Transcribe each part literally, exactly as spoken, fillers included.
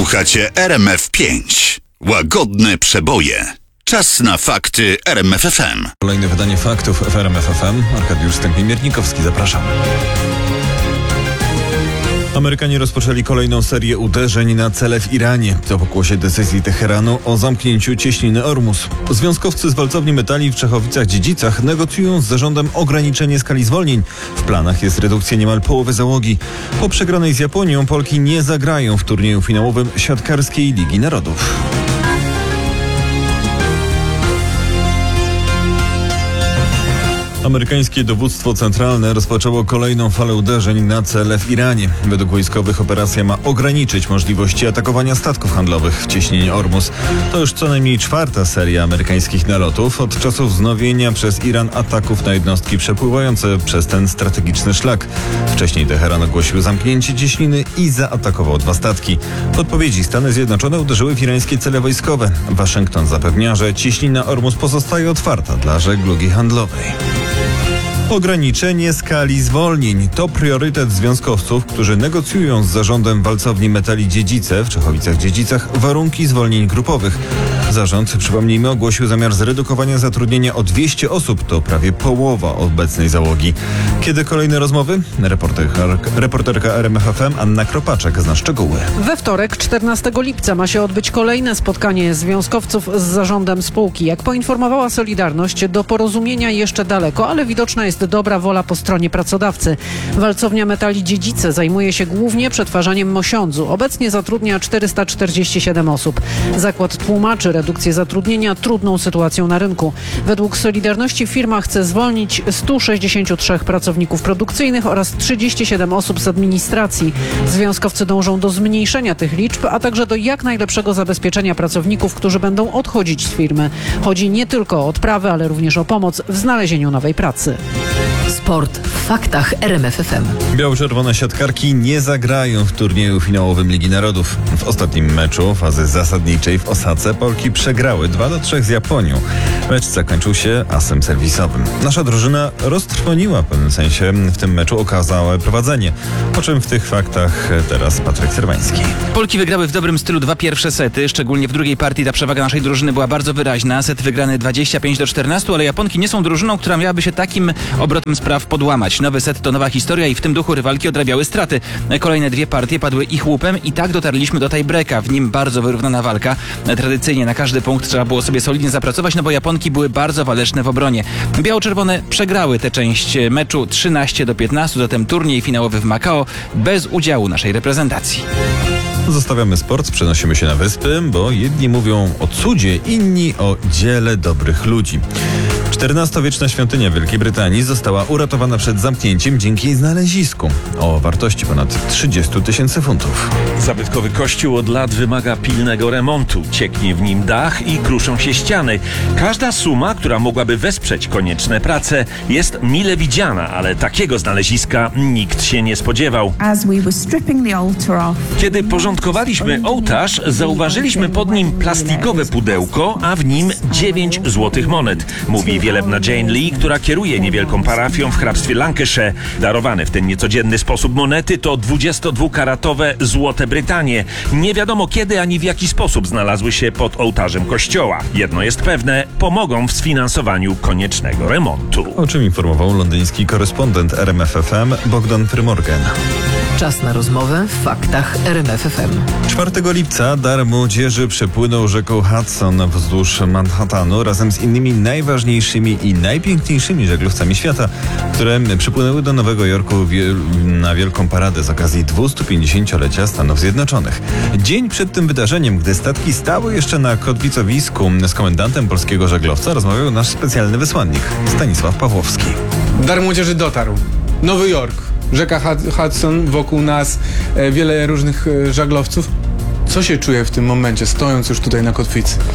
Słuchacie R M F pięć. Łagodne przeboje. Czas na fakty R M F F M. Kolejne wydanie faktów w R M F F M. Arkadiusz Stępień-Miernikowski, zapraszam. Amerykanie rozpoczęli kolejną serię uderzeń na cele w Iranie. To pokłosie decyzji Teheranu o zamknięciu cieśniny Ormus. Związkowcy z walcowni metali w Czechowicach-Dziedzicach negocjują z zarządem ograniczenie skali zwolnień. W planach jest redukcja niemal połowy załogi. Po przegranej z Japonią Polki nie zagrają w turnieju finałowym Siatkarskiej Ligi Narodów. Amerykańskie dowództwo centralne rozpoczęło kolejną falę uderzeń na cele w Iranie. Według wojskowych operacja ma ograniczyć możliwości atakowania statków handlowych w cieśninie Ormus. To już co najmniej czwarta seria amerykańskich nalotów od czasów wznowienia przez Iran ataków na jednostki przepływające przez ten strategiczny szlak. Wcześniej Teheran ogłosił zamknięcie cieśniny i zaatakował dwa statki. W odpowiedzi Stany Zjednoczone uderzyły w irańskie cele wojskowe. Waszyngton zapewnia, że cieśnina Ormus pozostaje otwarta dla żeglugi handlowej. Ograniczenie skali zwolnień to priorytet związkowców, którzy negocjują z zarządem walcowni metali Dziedzice w Czechowicach-Dziedzicach warunki zwolnień grupowych. Zarząd, przypomnijmy, ogłosił zamiar zredukowania zatrudnienia o dwieście osób, to prawie połowa obecnej załogi. Kiedy kolejne rozmowy? Reporterka, reporterka R M F F M Anna Kropaczek zna szczegóły. We wtorek, czternastego lipca, ma się odbyć kolejne spotkanie związkowców z zarządem spółki. Jak poinformowała Solidarność, do porozumienia jeszcze daleko, ale widoczna jest dobra wola po stronie pracodawcy. Walcownia metali Dziedzice zajmuje się głównie przetwarzaniem mosiądzu. Obecnie zatrudnia czterysta czterdzieści siedem osób. Zakład tłumaczy redukcję zatrudnienia trudną sytuacją na rynku. Według Solidarności firma chce zwolnić stu sześćdziesięciu trzech pracowników produkcyjnych oraz trzydzieści siedem osób z administracji. Związkowcy dążą do zmniejszenia tych liczb, a także do jak najlepszego zabezpieczenia pracowników, którzy będą odchodzić z firmy. Chodzi nie tylko o odprawy, ale również o pomoc w znalezieniu nowej pracy. Sport w faktach R M F F M. Biało-czerwone siatkarki nie zagrają w turnieju finałowym Ligi Narodów. W ostatnim meczu fazy zasadniczej w Osace Polki przegrały dwa do trzech z Japonią. Mecz zakończył się asem serwisowym. Nasza drużyna roztrwoniła w pewnym sensie w tym meczu okazałe prowadzenie. Po czym w tych faktach teraz Patryk Serwański. Polki wygrały w dobrym stylu dwa pierwsze sety. Szczególnie w drugiej partii ta przewaga naszej drużyny była bardzo wyraźna. Set wygrany dwadzieścia pięć do czternastu, ale Japonki nie są drużyną, która miałaby się takim obrotem spraw podłamać. Nowy set to nowa historia i w tym duchu rywalki odrabiały straty. Kolejne dwie partie padły ich łupem i tak dotarliśmy do tiebreaka. W nim bardzo wyrównana walka. Tradycyjnie na każdy punkt trzeba było sobie solidnie zapracować, no bo Japonki były bardzo waleczne w obronie. Biało-czerwone przegrały tę część meczu trzynaście do piętnastu, zatem turniej finałowy w Makao bez udziału naszej reprezentacji. Zostawiamy sport, przenosimy się na wyspy, bo jedni mówią o cudzie, inni o dziele dobrych ludzi. czternastowieczna świątynia w Wielkiej Brytanii została uratowana przed zamknięciem dzięki znalezisku o wartości ponad trzydziestu tysięcy funtów. Zabytkowy kościół od lat wymaga pilnego remontu. Cieknie w nim dach i kruszą się ściany. Każda suma, która mogłaby wesprzeć konieczne prace, jest mile widziana, ale takiego znaleziska nikt się nie spodziewał. Kiedy porządkowaliśmy ołtarz, zauważyliśmy pod nim plastikowe pudełko, a w nim dziewięć złotych monet, mówi wielebna Jane Lee, która kieruje niewielką parafią w hrabstwie Lancashire. Darowane w ten niecodzienny sposób monety to dwudziestodwukaratowe złote Brytanie. Nie wiadomo kiedy ani w jaki sposób znalazły się pod ołtarzem kościoła. Jedno jest pewne, pomogą w sfinansowaniu koniecznego remontu. O czym informował londyński korespondent R M F F M Bogdan Frymorgan. Czas na rozmowę w faktach R M F F M. czwartego lipca dar młodzieży przepłynął rzeką Hudson wzdłuż Manhattanu razem z innymi najważniejszymi i najpiękniejszymi żaglowcami świata, które przypłynęły do Nowego Jorku na wielką paradę z okazji dwustupięćdziesięciolecia Stanów Zjednoczonych. Dzień przed tym wydarzeniem, gdy statki stały jeszcze na kotwicowisku, z komendantem polskiego żaglowca rozmawiał nasz specjalny wysłannik Stanisław Pawłowski. Dar młodzieży dotarł. Nowy Jork, rzeka Hudson, wokół nas e, wiele różnych e, żaglowców. Co się czuje w tym momencie, stojąc już tutaj na kotwicy?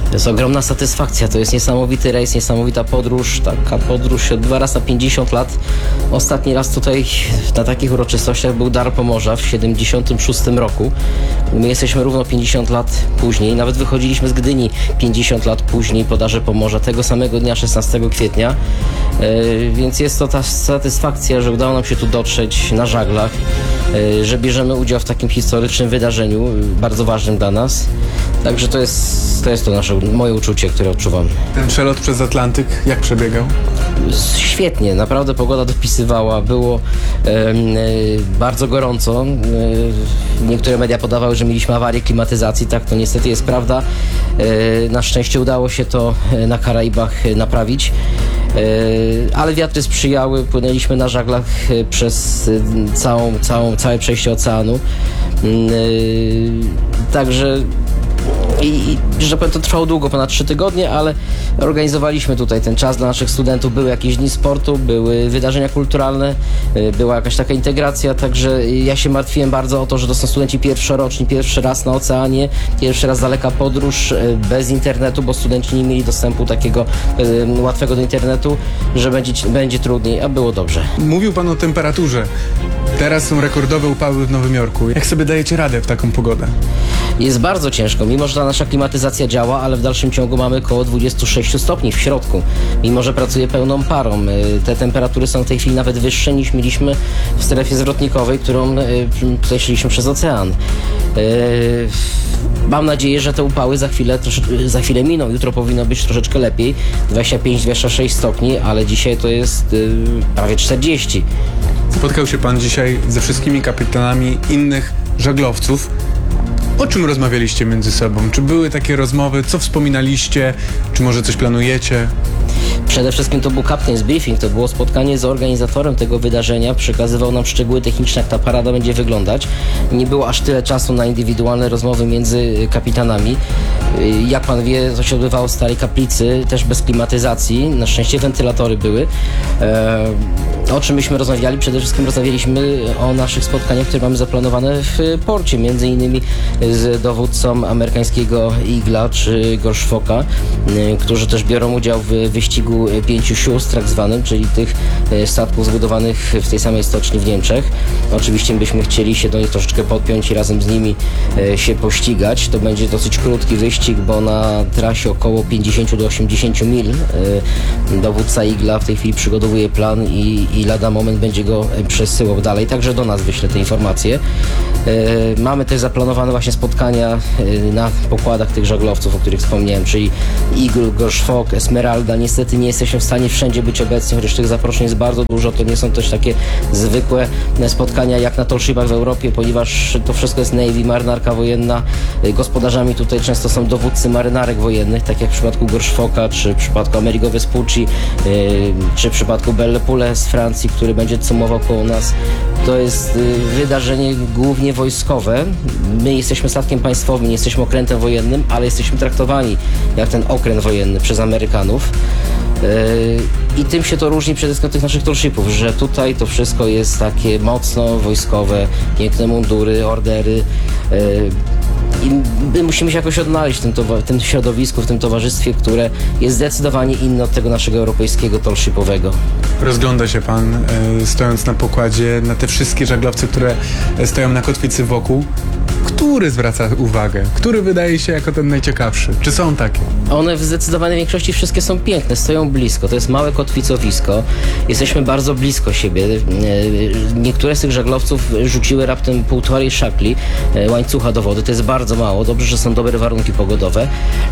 To jest ogromna satysfakcja, to jest niesamowity rejs, niesamowita podróż, taka podróż dwa razy na pięćdziesiąt lat. Ostatni raz tutaj na takich uroczystościach był Dar Pomorza w siedemdziesiątym szóstym roku. My jesteśmy równo pięćdziesiąt lat później, nawet wychodziliśmy z Gdyni pięćdziesiąt lat później po Darze Pomorza, tego samego dnia szesnastego kwietnia. Yy, więc jest to ta satysfakcja, że udało nam się tu dotrzeć na żaglach, yy, że bierzemy udział w takim historycznym wydarzeniu, yy, bardzo ważnym dla nas. Także to jest to, jest to nasze, moje uczucie, które odczuwam. Ten przelot przez Atlantyk, jak przebiegał? Świetnie, naprawdę pogoda dopisywała, było e, e, bardzo gorąco. E, niektóre media podawały, że mieliśmy awarię klimatyzacji, tak to niestety jest prawda. E, na szczęście udało się to na Karaibach naprawić, e, ale wiatry sprzyjały, płynęliśmy na żaglach przez całą, całą, całe przejście oceanu. E, także I, i że tak powiem, to trwało długo, ponad trzy tygodnie, ale organizowaliśmy tutaj ten czas dla naszych studentów. Były jakieś dni sportu, były wydarzenia kulturalne, była jakaś taka integracja, także ja się martwiłem bardzo o to, że to są studenci pierwszoroczni, pierwszy raz na oceanie, pierwszy raz daleka podróż bez internetu, bo studenci nie mieli dostępu takiego um, łatwego do internetu, że będzie, będzie trudniej, a było dobrze. Mówił pan o temperaturze. Teraz są rekordowe upały w Nowym Jorku. Jak sobie dajecie radę w taką pogodę? Jest bardzo ciężko, mimo że ta nasza klimatyzacja działa, ale w dalszym ciągu mamy około dwadzieścia sześć stopni w środku, mimo że pracuje pełną parą. Te temperatury są w tej chwili nawet wyższe niż mieliśmy w strefie zwrotnikowej, którą tutaj szliśmy przez ocean. Mam nadzieję, że te upały za chwilę, za chwilę miną. Jutro powinno być troszeczkę lepiej, dwadzieścia pięć dwadzieścia sześć stopni, ale dzisiaj to jest prawie czterdzieści. Spotkał się pan dzisiaj ze wszystkimi kapitanami innych żaglowców. O czym rozmawialiście między sobą? Czy były takie rozmowy? Co wspominaliście? Czy może coś planujecie? Przede wszystkim to był Captain's Briefing, to było spotkanie z organizatorem tego wydarzenia, przekazywał nam szczegóły techniczne, jak ta parada będzie wyglądać. Nie było aż tyle czasu na indywidualne rozmowy między kapitanami. Jak pan wie, to się odbywało w Starej Kaplicy, też bez klimatyzacji, na szczęście wentylatory były. O czym myśmy rozmawiali? Przede wszystkim rozmawialiśmy o naszych spotkaniach, które mamy zaplanowane w porcie, między innymi z dowódcą amerykańskiego Eagle'a czy Gorszfoka, którzy też biorą udział w wyścigu pięciu sióstr, tak zwanym, czyli tych statków zbudowanych w tej samej stoczni w Niemczech. Oczywiście byśmy chcieli się do nich troszeczkę podpiąć i razem z nimi się pościgać. To będzie dosyć krótki wyścig, bo na trasie około pięćdziesiąt do osiemdziesięciu mil. Dowódca Eagle'a w tej chwili przygotowuje plan i, i lada moment będzie go przesyłał dalej, także do nas wyśle te informacje. Mamy też zaplanowane właśnie spotkania na pokładach tych żaglowców, o których wspomniałem, czyli Eagle, Gorszfok, Esmeralda. Niestety nie jesteśmy w stanie wszędzie być obecni, chociaż tych zaproszeń jest bardzo dużo. To nie są też takie zwykłe spotkania jak na tallshipach w Europie, ponieważ to wszystko jest Navy, marynarka wojenna. Gospodarzami tutaj często są dowódcy marynarek wojennych, tak jak w przypadku Gorszfoka, czy w przypadku Amerigo Vespucci, czy w przypadku Belle Poule z Francji, który będzie cumował koło nas. To jest wydarzenie głównie wojskowe. My jesteśmy statkiem państwowym, nie jesteśmy okrętem wojennym, ale jesteśmy traktowani jak ten okręt wojenny przez Amerykanów. I tym się to różni przede wszystkim od tych naszych tallshipów, że tutaj to wszystko jest takie mocno wojskowe, piękne mundury, ordery. I my musimy się jakoś odnaleźć w tym, w tym środowisku, w tym towarzystwie, które jest zdecydowanie inne od tego naszego europejskiego tallshipowego. Rozgląda się pan, e, stojąc na pokładzie, na te wszystkie żaglowce, które stoją na kotwicy wokół. Który zwraca uwagę? Który wydaje się jako ten najciekawszy? Czy są takie? One w zdecydowanej większości wszystkie są piękne, stoją blisko. To jest małe kotwicowisko. Jesteśmy bardzo blisko siebie. Niektóre z tych żaglowców rzuciły raptem półtorej szakli łańcucha do wody. To jest bardzo mało. Dobrze, że są dobre warunki pogodowe.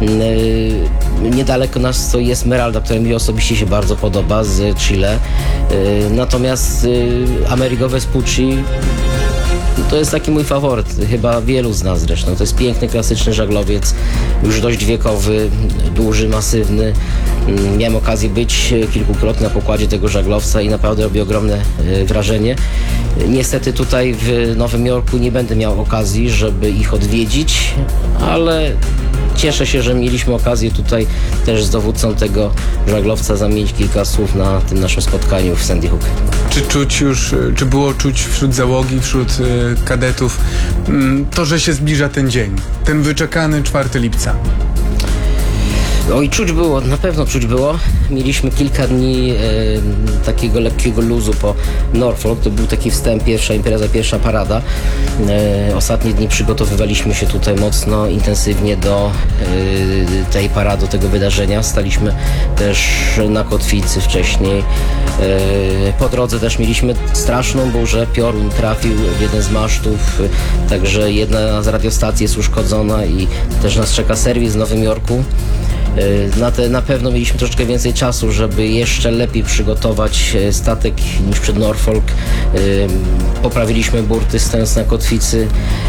Niedaleko nas stoi Esmeralda, która mi osobiście się bardzo podoba, z Chile. Natomiast Amerigo Vespucci to jest taki mój faworyt, chyba wielu z nas zresztą. To jest piękny, klasyczny żaglowiec, już dość wiekowy, duży, masywny. Miałem okazję być kilkukrotnie na pokładzie tego żaglowca i naprawdę robi ogromne wrażenie. Niestety tutaj w Nowym Jorku nie będę miał okazji, żeby ich odwiedzić, ale cieszę się, że mieliśmy okazję tutaj też z dowódcą tego żaglowca zamienić kilka słów na tym naszym spotkaniu w Sandy Hook. Czy czuć już, czy było czuć wśród załogi, wśród y, kadetów to, że się zbliża ten dzień, ten wyczekany czwartego lipca? Oj, czuć było, na pewno czuć było. Mieliśmy kilka dni e, takiego lekkiego luzu po Norfolk. To był taki wstęp, pierwsza impreza, pierwsza parada. E, ostatnie dni przygotowywaliśmy się tutaj mocno, intensywnie do e, tej parady, do tego wydarzenia. Staliśmy też na kotwicy wcześniej. E, po drodze też mieliśmy straszną burzę. Piorun trafił w jeden z masztów, e, także jedna z radiostacji jest uszkodzona i też nas czeka serwis w Nowym Jorku. Na, te, na pewno mieliśmy troszeczkę więcej czasu, żeby jeszcze lepiej przygotować statek niż przed Norfolk. Poprawiliśmy burty, stojąc na kotwicy.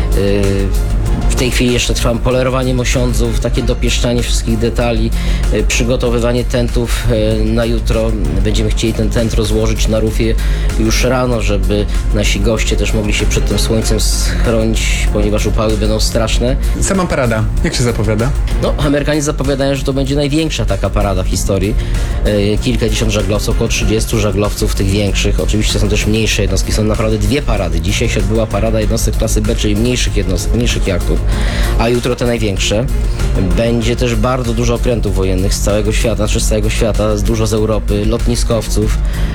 W tej chwili jeszcze trwa polerowanie mosiądzów, takie dopieszczanie wszystkich detali, przygotowywanie tentów na jutro. Będziemy chcieli ten tent rozłożyć na rufie już rano, żeby nasi goście też mogli się przed tym słońcem schronić, ponieważ upały będą straszne. Sama parada, jak się zapowiada? No, Amerykanie zapowiadają, że to będzie największa taka parada w historii. Kilkadziesiąt żaglowców, około trzydziestu żaglowców, tych większych. Oczywiście są też mniejsze jednostki, są naprawdę dwie parady. Dzisiaj się odbyła parada jednostek klasy B, czyli mniejszych jednostek, mniejszych jachtów, a jutro te największe. Będzie też bardzo dużo okrętów wojennych z całego świata, znaczy z całego świata, z dużo z Europy, lotniskowców,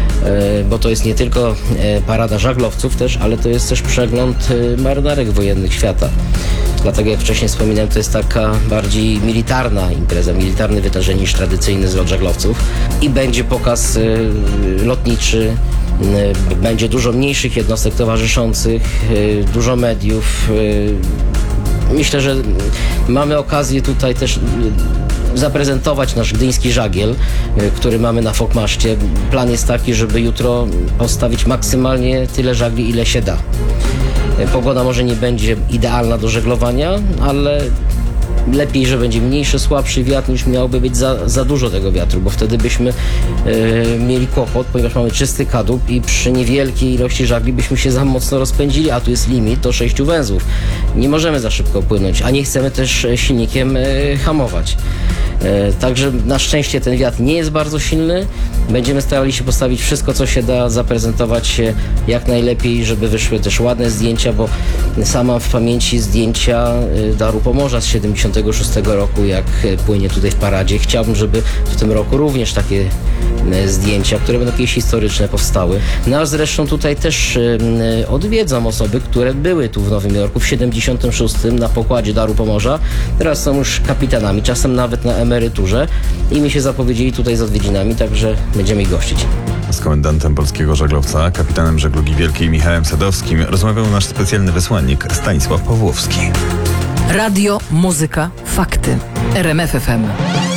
bo to jest nie tylko parada żaglowców też, ale to jest też przegląd marynarek wojennych świata. Dlatego, jak wcześniej wspominałem, to jest taka bardziej militarna impreza, militarne wydarzenie niż tradycyjny zlot żaglowców. I będzie pokaz y, lotniczy, y, będzie dużo mniejszych jednostek towarzyszących, y, dużo mediów. Y, myślę, że mamy okazję tutaj też y, zaprezentować nasz gdyński żagiel, y, który mamy na fokmaszcie. Plan jest taki, żeby jutro postawić maksymalnie tyle żagli, ile się da. Pogoda może nie będzie idealna do żeglowania, ale lepiej, że będzie mniejszy, słabszy wiatr, niż miałoby być za, za dużo tego wiatru, bo wtedy byśmy e, mieli kłopot, ponieważ mamy czysty kadłub i przy niewielkiej ilości żagli byśmy się za mocno rozpędzili, a tu jest limit do sześciu węzłów. Nie możemy za szybko płynąć, a nie chcemy też silnikiem e, hamować. E, także na szczęście ten wiatr nie jest bardzo silny. Będziemy starali się postawić wszystko, co się da, zaprezentować się jak najlepiej, żeby wyszły też ładne zdjęcia, bo sam mam w pamięci zdjęcia Daru Pomorza z siedemdziesiątego szóstego roku, jak płynie tutaj w paradzie. Chciałbym, żeby w tym roku również takie zdjęcia, które będą jakieś historyczne, powstały. No a zresztą tutaj też odwiedzam osoby, które były tu w Nowym Jorku w siedemdziesiątym szóstym na pokładzie Daru Pomorza. Teraz są już kapitanami, czasem nawet na emeryturze i mi się zapowiedzieli tutaj z odwiedzinami, także będziemy ich gościć. Z komendantem polskiego żaglowca, kapitanem żeglugi wielkiej Michałem Sadowskim rozmawiał nasz specjalny wysłannik Stanisław Pawłowski. Radio, muzyka, fakty. R M F F M.